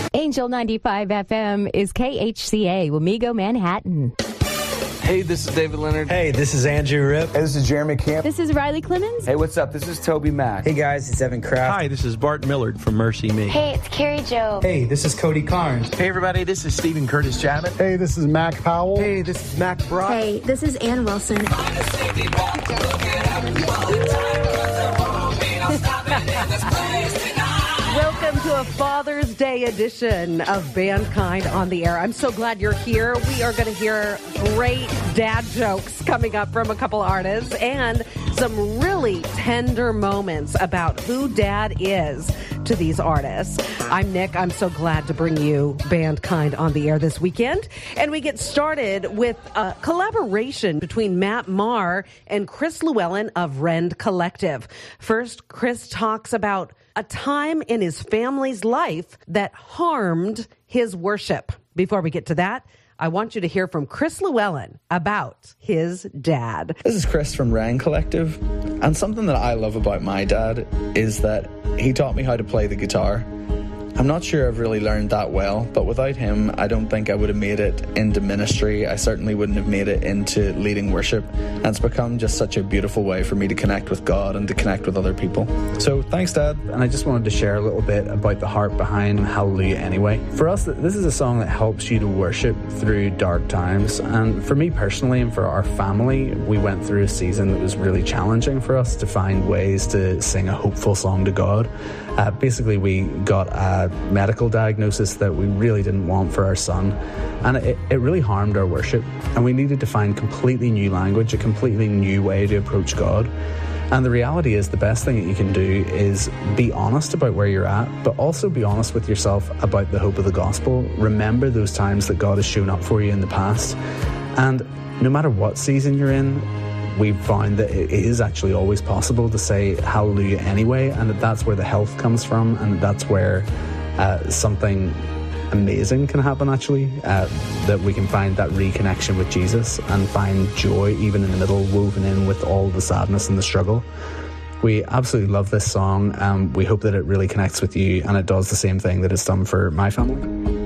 Angel 95 FM is KHCA, Wamego, Manhattan. Hey, this is David Leonard. Hey, this is Andrew Ripp. Hey, this is Jeremy Camp. This is Riley Clemens. Hey, what's up? This is Toby Mac. Hey, guys, it's Evan Kraft. Hi, this is Bart Millard from Mercy Me. Hey, it's Carrie Jo. Hey, this is Cody Carnes. Hey, everybody, this is Stephen Curtis Chabot. Hey, this is Mac Powell. Hey, this is Mac Brock. Hey, this is Ann Wilson. Welcome to a Father's Day edition of Bandkind on the Air. I'm so glad you're here. We are going to hear great dad jokes coming up from a couple artists and some really tender moments about who dad is to these artists. I'm Nick. I'm so glad to bring you Bandkind on the Air this weekend. And we get started with a collaboration between Matt Maher and Chris Llewellyn of Rend Collective. First, Chris talks about a time in his family's life that harmed his worship. Before we get to that, I want you to hear from Chris Llewellyn about his dad. This is Chris from Rend Collective, and something that I love about my dad is that he taught me how to play the guitar. I'm not sure I've really learned that well, but without him, I don't think I would have made it into ministry. I certainly wouldn't have made it into leading worship, and it's become just such a beautiful way for me to connect with God and to connect with other people. So thanks, Dad. And I just wanted to share a little bit about the heart behind Hallelujah Anyway. For us, this is a song that helps you to worship through dark times, and for me personally and for our family, we went through a season that was really challenging for us to find ways to sing a hopeful song to God. Basically, we got a medical diagnosis that we really didn't want for our son, and it really harmed our worship, and we needed to find completely new language, a completely new way to approach God. And the reality is the best thing that you can do is be honest about where you're at, but also be honest with yourself about the hope of the gospel. Remember those times that God has shown up for you in the past, and no matter what season you're in, we've found that it is actually always possible to say hallelujah anyway, and that's where the health comes from, and that's where something amazing can happen actually, that we can find that reconnection with Jesus and find joy even in the middle, woven in with all the sadness and the struggle. We absolutely love this song. We hope that it really connects with you, and it does the same thing that it's done for my family.